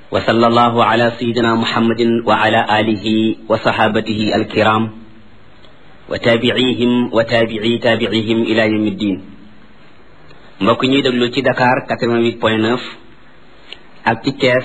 wa sallallahu ala sayyidina muhammadin wa ala alihi wa sahabatihi alkiram wa tabi'ihim wa tabi'i tabi'ihim ila yawmiddin. mbokk ñuy déglu ci Dakar 88.9 ak ci Thiès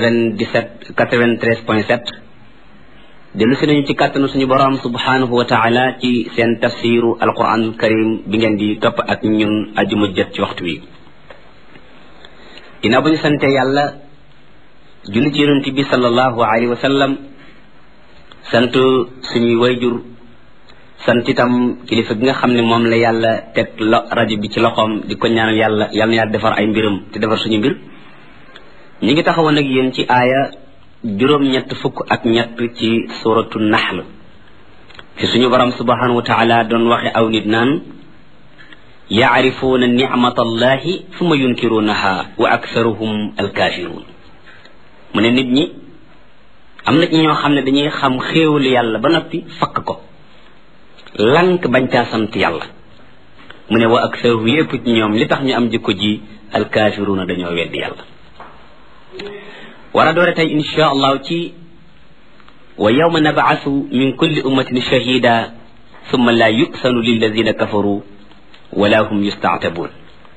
93.7 dellu si nañu ci kàttanu suñu borom subhanahu wa taala ci seen tafsiru alquran karim bi ngeen di topp ak ñun ajuma jot ci waxtu wi. ginnaaw bu ñu sante yàlla julli ci yonent bi sallallahu alayhi wa sallam, sant suñuy wayjur, sant itam kilifa gi nga xam ne moom la yàlla teg rajo bi ci loxoom, di ko ñaanal yàlla na yàlla defar ay mbiram te defar suñu mbir. ñi ngi taxawoon ak yéen ci aaya juróom-ñett fukk ak ñett ci suratu nahl fi suñu borom subhanahu wa taala doon waxe aw nit naan yaarifuuna nicmata allahi summa yunkirunaha wa aktharuhum alkafirun. mu ne nit ñi am na ci ñoo xam ne dañuy xam xéewalu yàlla ba noppi fakk ko lank bañ caa sant yàlla. mu ne wa aktharuhum lépp ci ñoom li tax ñu am jikko ji alkafiruna dañoo weddi yàlla. war a doore tey insha allahu ci wa yawma nab'athu min kulli ummatin shahida thumma la yu'sanu lilladhina kafaru wala hum yusta'tabun.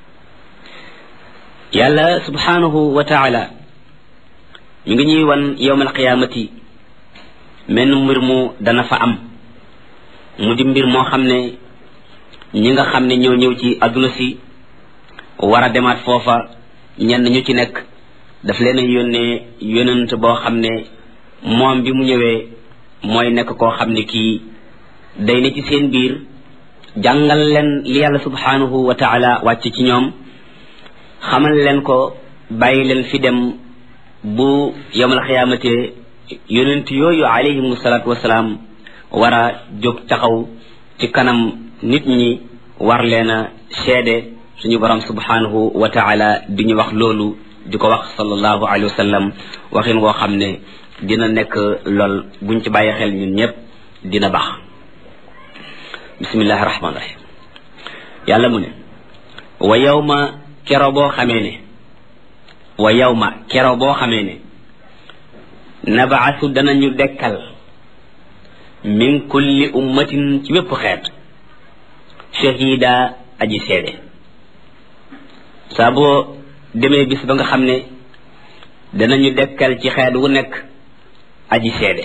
yàlla subhanahu wa ta'ala ñu ngi ñuy wan yawmal qiyamati menn mbir mu dana fa am mu di mbir moo xam ne ñi nga xam ne ñoo ñëw ci adduna si war a demaat foofa ñenn ñu ci nekk daf leen a yónnee yonent boo xam ne moom bi mu ñëwee mooy nekk koo xam ne kii day ne ci seen biir jàngal leen li yàlla subhanahu wa taala wàcc ci ñoom, xamal leen ko, bàyyi leen fi dem bu yawmal xiyaamate yonent yooyu alayhimu salaatu wasalaam war a jóg taxaw ci kanam nit ñi war leen a seede. suñu borom subhanahu wa taala di ñu wax loolu, di ko wax sallallahu alayhi wa sallam waxin woo xam ne dina nekk lool buñ ci bàyyi xel ñun ñëpp dina baax. bismillahi rahmaani rahim. yàlla mu ne wa yawma kero boo xamee ne wa yawma kero boo xamee ne nabaasu danañu dekkal min kulli ummatin ci wépp xeet shahida aji seede. saa boo demee bis ba nga xam ne danañu dekkal ci xeet wu nekk aji seede.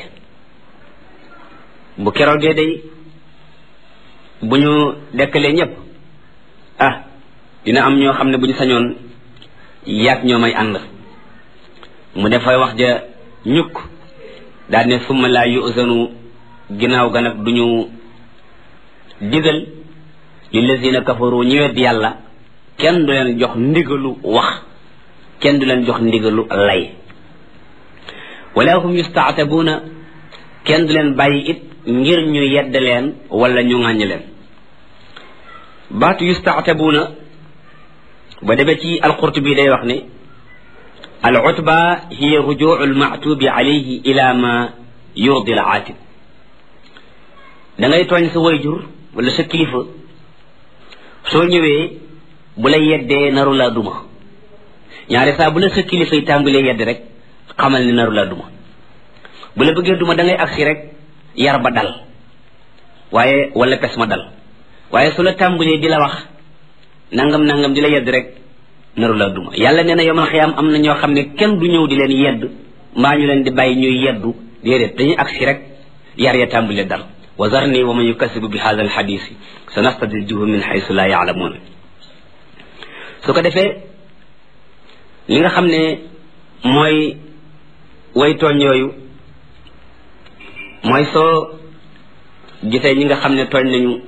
bu keroogee day bu ñu dekkalee ñépp dina am ñoo xam ne bu ñu sañoon yaag ñoo may ànd. mu defay wax ja ñukk daal ne summa laa yu'zanu ginnaaw ga nag duñu digal lillazina kafaru ñi wedd yàlla, kenn du leen jox ndigalu wax, kenn du leen jox ndigalu lay. wala hum yusta'tabuna kenn du leen bàyyi it ngir ñu yedd leen wala ñu ŋàññ leen. baatu yusta'tabuna ba demee ci al-Qurtubi day wax ne al utba hiya rujuu al ma'tubi alayhi ila ma yurdi al aatib. da ngay tooñ sa wayjur wala sa kilifa, soo ñëwee bu la yeddee naru laa duma. ñaari saa bu la sa kilifa yi tàmbalee yedd rek xamal ni naru laa duma. bu la bëggee duma da ngay agsi rek yar ba dal, waaye wala pes ma dal. waaye su la tàmbalee di la wax nangam di la yedd rek naru laa duma. yàlla nee na yawmal xiyaam am na ñoo xam ne kenn du ñëw di leen yedd mbaa ñu leen di bàyyi ñuy yeddu, déedéet dañuy agsi rek yar ya tàmbalee dal. wa zarni wa man yukasibu bi hadha al hadisi sanastadrijuhum min haythu la ya'lamun. su ko defee li nga xam ne mooy way tooñ yooyu mooy soo gisee ñi nga xam ne tooñ nañu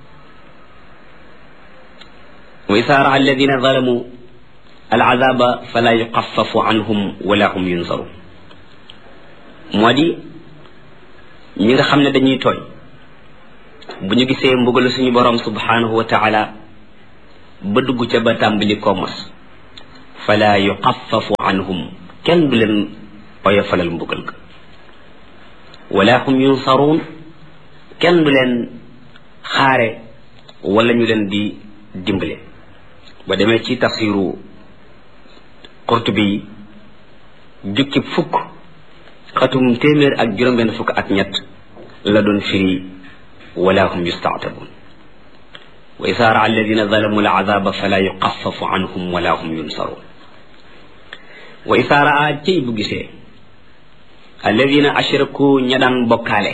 wa izaa ra'a alladhina zalamu al'azaba fala yuxaffafu anhum wala hum yunzarun. moo di ñi nga xam ne dañuy tooñ bu ñu gisee mbugalu suñu borom subhanahu wa ta'ala ba dugg ca ba tàmbali ko mos fala yuxaffafu anhum kenn du leen oyofalal mbugal ga wala hum yunsarun kenn du leen xaare wala ñu leen di dimbale. ba demee ci tafsiru Qurtubi jukki fukk xatum téeméer ak juróom-benn fukk ak ñett la doon firi wala hum yusta'tabun wa isa ra'a alladina zalamu al'azaba fala yuqaffafu anhum wala hum yunsarun wa isa ra'a cey bu gisee alladina ashraku ña daan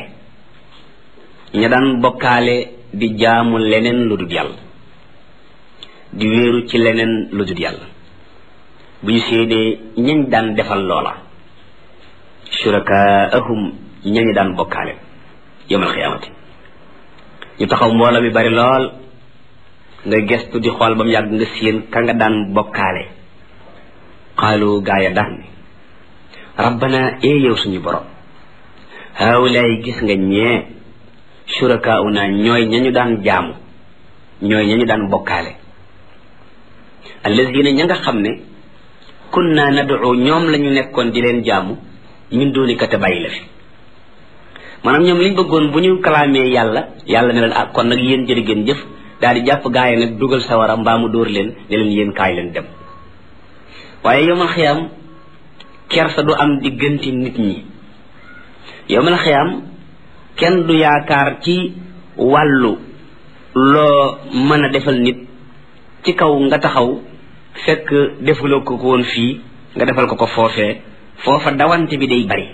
bokkaale di jaamu leneen lu dul yàlla di wéeru ci leneen lu dul yàlla bu ñu séenee ñañ daan defal loola shurakaahum ñañu daan bokkaale yawmal xiyaamati ñu taxaw mbooloo mi bari lool nga gestu di xool ba mu yàgg nga séen ka nga daan bokkaale qaalu gaaya daan ni rabbana yow suñu borom haawulaay gis nga ñee shurakauna ñooy ñañu daan jaamu ñooy ñañu daan bokkaale allazina ña nga xam ne kunna nad'u ñoom lañu nekkoon di leen jaamu min doonika te bàyyi la fi maanaam ñoom liñ bëggoon bu ñu kalaamee yàlla ne leen ah kon nag yéen jërë ngeen jëf daal di jàpp gaay nag dugal sawara mbaa mu dóor leen ne leen yéen kaay leen dem waaye yawmal xiyaam kersa du am diggante nit ñi yawmal xiyaam kenn du yaakaar ci wàllu loo mën a defal nit ci kaw nga taxaw fekk defuloo ko woon fii nga defal ko foofee foofa dawante bi day bari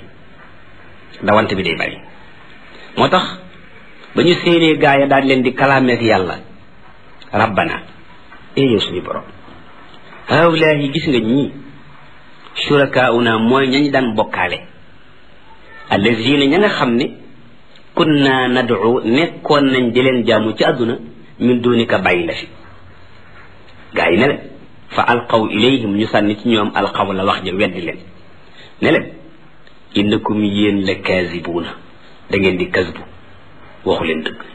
moo tax ba ñu séenee gaaya daal leen di kalaameek yàlla rabbana yow suñu borom haawlaahi gis nga ñii shurakauna mooy ñañ daan bokkaale allazina ña nga xam ne kunna nad'u nekkoon nañ di leen jaamu ci àdduna min dunika bàyyi la fi gaa yi ne leen fa alqaw ilayhim ñu sànni ci ñoom alqaw la wax ja weddi leen ne leen innakum yéen la kaasibuuna da ngeen di kasbu waxu leen dëgg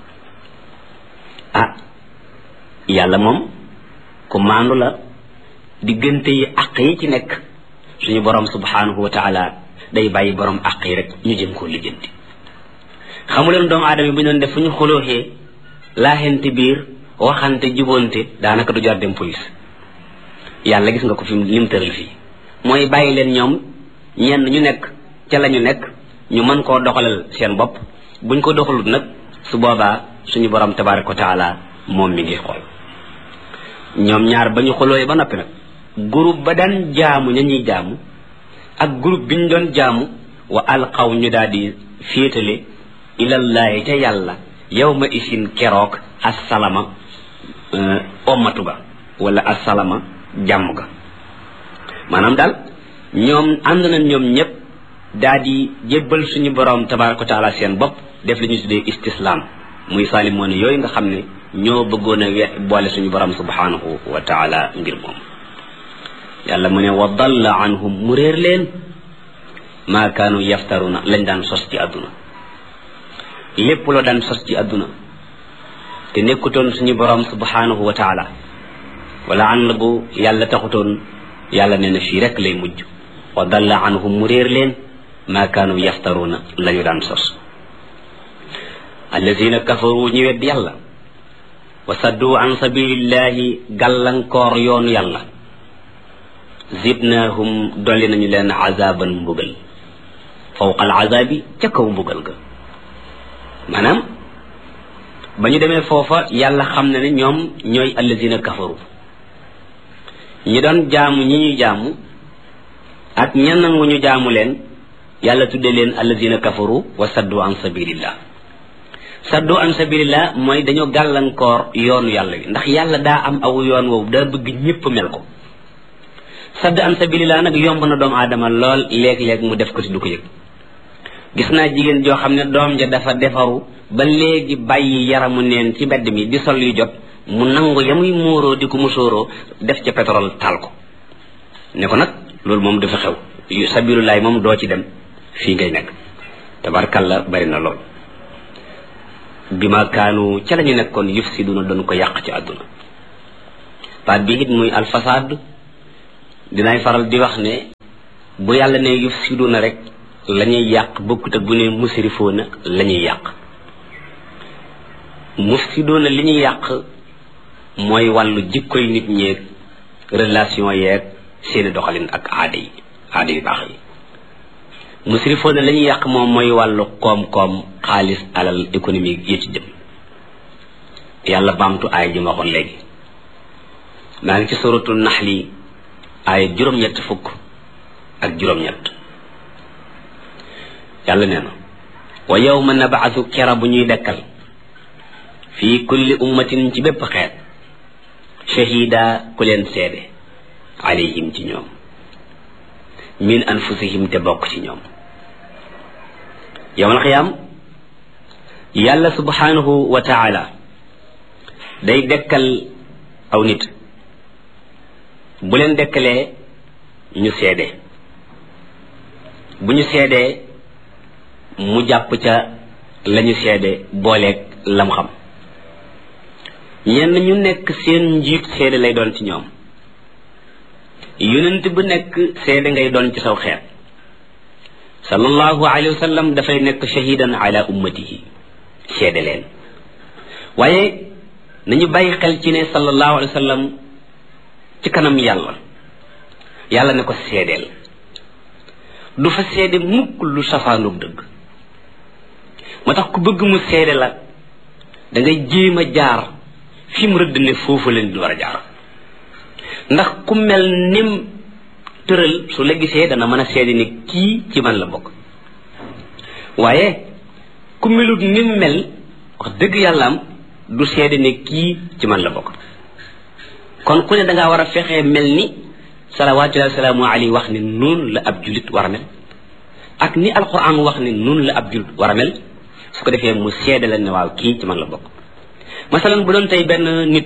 ah yàlla moom ku maandu la diggante yi àq yi ci nekk suñu borom subhanahu wa taala day bàyyi borom àq yi rek ñu jëm koo lijjanti xamuleen doomu aadama yi bu ñu doon def fu ñu xolooxee laaxente biir waxante jubonte daanaka du jar dem police yàlla gis nga ko fi lim tëral fii mooy bàyyi leen ñoom ñenn ñu nekk ca la ñu nekk ñu mën koo doxalal seen bopp buñ ko doxalut nag su boobaa suñu borom tabaraka wa taala moom mi ngi xool ñoom ñaar ba ñu xolooyee ba noppi nag groupe ba daan jaamu ña ñuy jaamu ak groupe bi ñu doon jaamu wa alqaw ñu daal di féetale ilallaahi ca yàlla yawma isin keroog assalama ommatu ga wala assalama jàmm ga maanaam daal ñoom ànd nañ ñoom ñëpp daal di jébbal suñu borom tabaraka wa taala seen bopp def li ñu tuddee istislaam muy saalimoon yooyu nga xam ne ñoo bëggoon a boole suñu borom subhanahu wa taala ngir moom yàlla mu ne wa dalla anhum mu réer leen maa kaanu yaftaruna lañ daan sos ci àdduna lépp loo daan sos ci àdduna te nekkutoon suñu borom subhanahu wa taala wala an la bu yàlla taxutoon yàlla nee na fii rek lay mujj wa dalla anhum mu réer leen maa kaanu yaftaruna la ñu daan sos allazina kafaru ñi wedd yàlla wa saddu an sabilillahi gàllankoor yoonu yàlla zidnahum dolli nañu leen azaban mbugal fawqa al azabi ca kaw mbugal ga maanaam ba ñu demee foofa yàlla xam ne ne ñoom ñooy allazina kafaru ñi doon jaamu ñi ñuy jaamu ak ña nangu ñu jaamu leen yàlla tudde leen allazina kafaru wa saddu an sabilillah saddu an sabilillah mooy dañoo gàllankoor yoonu yàlla wi ndax yàlla daa am aw yoon woowu daa bëgg ñépp mel ko sadd an sabilillah nag yomb na doomu aadama lool léeg-léeg mu def ko ci du ko yëg gis naa jigéen joo xam ne doom ja dafa defaru ba léegi bàyyi yaramu neen ci mbedd mi di sol yu jot mu nangu ya muy muuroo di ko musóoroo def ca pétrole taal ko ne ko nag loolu moom dafa xew sabilullaay moom doo ci dem fii ngay nekk tabarkalla bari na lool bi ma kaanu ca la ñu nekkoon yufsiduna doon ko yàq ci àdduna baat bi it muy alfasaad dinaay faral di wax ne bu yàlla ne yufsiduna rek la ñuy yàq bokkut ak bu ne musrifoona la ñuy yàq mufsidoona li ñuy yàq mooy wàllu jikkoy nit ñeeg relation yeeg seeni doxalin ak aada yu baax yi musrifoona la ñuy yàq moom mooy wàllu koom-koom xaalis alal économique yi ci jëm yàlla baamtu aaya ji ma waxoon léegi maa ngi ci suratul naxli aaya juróom-ñett fukk ak juróom-ñett yàlla nee na wa yawma nab'athu kera bu ñuy dekkal fii kulli ummatin ci bépp xeet shahida ku leen seede alayhim ci ñoom min anfusihim te bokk ci ñoom yawmal qiyaam yàlla subhanahu wa taala day dekkal aw nit bu leen dekkalee ñu seede bu ñu seedee mu jàpp ca lañu seede booleeg lam xam ñenn ñu nekk seen njiit seede lay doon ci ñoom yonent bu nekk seede ngay doon ci saw xeet sallallahu alayhi wa sallam dafay nekk shahidan ala ummatihi seede leen waaye nañu bàyyi xel ci ne sallallahu alayhi wa sallam ci kanam yàlla ne ko seedeel du fa seede mukk lu safaanoog dëgg moo tax ku bëgg mu seede la da ngay jéem a jaar fi mu rëdd ne foofu leen di war a jaar ndax ku mel nim tëral su la gisee dana mën a seede ne kii ci man la bokk waaye ku melut nim mel wax dëgg yàlla am du seede ne kii ci man la bokk kon ku ne da ngaa war a fexee mel ni salawaatullahi salaamu alayhi wax ne noonu la ab julit war a mel ak ni alquran wax ne noonu la ab julit war a mel su ko defee mu seede la ne waaw kii ci man la bokk masalan bu doon tey benn nit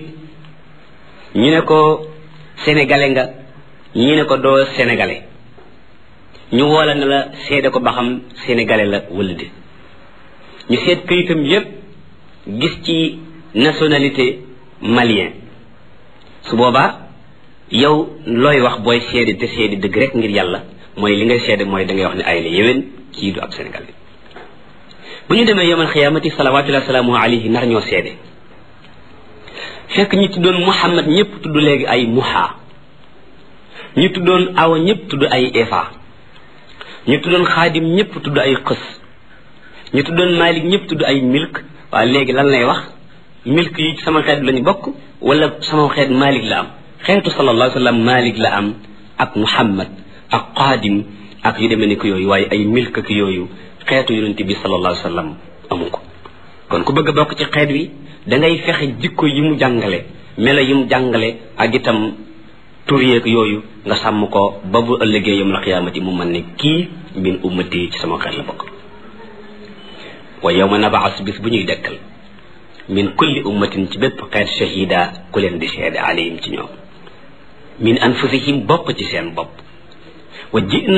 ñu ne ko sénégalais nga ñu ne ko doo sénégalais ñu woola ne la seede ko ba xam sénégalais la wala de ñu seet këyitam yépp gis ci nationalité malien su boobaa yow looy wax booy seede te seede dëgg rek ngir yàlla mooy li ngay seede mooy da ngay wax ne ay la yéwén kii du ab sénégalais bu ñu demee yawmal xiyaamati salawaatullahi salaamu alayhi nar ñoo seede fekk ñi tuddoon Muhammad ñëpp tudd léegi ay Muha ñu tuddoon Awa ñëpp tudd ay Efa ñu tuddoon Xaadim ñëpp tudd ay Xës ñu tuddoon Malik ñëpp tudd ay Milk waaye léegi lan lay wax Milk yi ci sama xeet lañu bokk wala sama xeet Malik la am xeetu sallallahu alayhi wa sallam Malik la am ak Muhammad ak Xaadim ak yu demee ni ko yooyu waaye ay Milk ak yooyu xeetu yonent bi sallallahu alayhi wa sallam amu ko kon ku bëgg a bokk ci xeet wi da ngay fexe jikko yi mu jàngale melo yi mu jàngale ak itam tur yeeg yooyu nga sàmm ko ba bu ëllëgee yawmal qiyaamati mu mën ne kii min ummati ci sama xeet la bokk wa yawma nab'as bis bu ñuy dekkal min kulli ummatin ci bépp xeet shahida ku leen di seede alayhim ci ñoom min anfusihim bopp ci seen bopp wa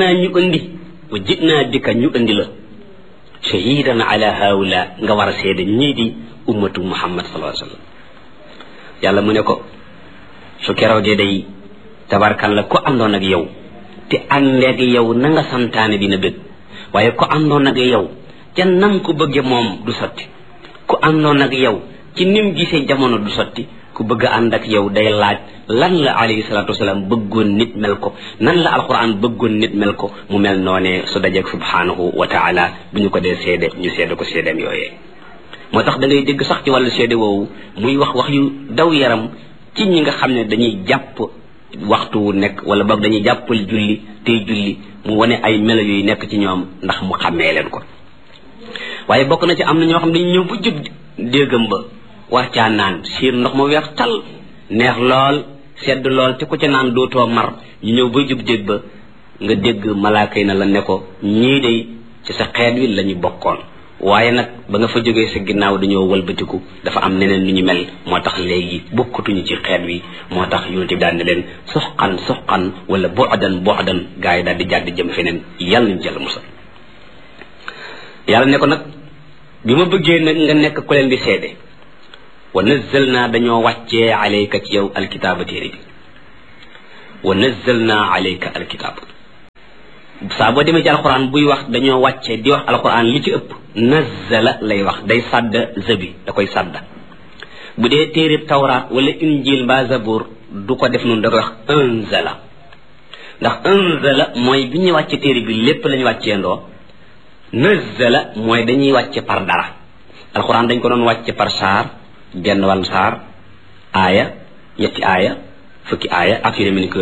ji'naa dikka ñu indi la shahidan ala haula nga war a seede ñii di ummatu muhammad sallallahu alayhi wa sallam yàlla mu ne ko su keroogee day tabarkan la ko àndoon ak yow te àndeeg yow na nga santaane dina bëgg waaye ko àndoon ak yow ca nam ko bëgge moom du sotti ku àndoon ak yow ci nim gisee jamono du sotti ku bëgg a ànd ak yow day laaj lan la alayhi salatu wasalaam bëggoon nit mel ko nan la alquran bëggoon nit mel ko mu mel noonee su dajeeg subhanahu wa taala bu ñu ko dee seede ñu seede ko seedeem yooyee moo tax da ngay dégg sax ci wàllu seede woowu muy wax yu daw yaram ci ñi nga xam ne dañuy jàpp waxtu wu nekk wala boog dañuy jàppal julli tey julli mu wane ay melo yuy nekk ci ñoom ndax mu xàmmee leen ko waaye bokk na ci am na ñoo xam dañu ñëw bu jub déggam ba war caa naan siir ndox ma weex tal neex lool sedd lool te ku ca naan dootoo mar ñu ñëw ba jub dégg ba nga dégg malaaka yi na la ne ko ñii day ci sa xeet wi la ñu bokkoon waaye nag ba nga fa jógee sa ginnaaw dañoo wëlbatiku dafa am neneen nu ñu mel moo tax léegi bokkatuñu ci xeet wi moo tax yonent bi daal ne leen suxqan wala bu'dan gaa yi daal di jàdd jëm feneen yàlla nañ jël musal yàlla ne ko nag bi ma bëggee nag nga nekk ku leen di seede wa nazzalna dañoo wàccee alayka ci yow alkitaaba téere bi wa nazzalna alayka alkitaaba saa boo demee ci alquran buy wax dañoo wàccee di wax alquran li ci ëpp nazzala lay wax day sàdda zabi da koy sàdda bu dee téere tawraat wala injil mbaa zabur du ko def noonu da koy wax anzala ndax anzala mooy bi ñuy wàcce téere bi lépp lañu wàcceendoo nazzala mooy dañuy wàcce par dara alquran dañ ko doon wàcce par saar benn wàll saar aaya ñetti aaya fukki aaya ak yu demee ni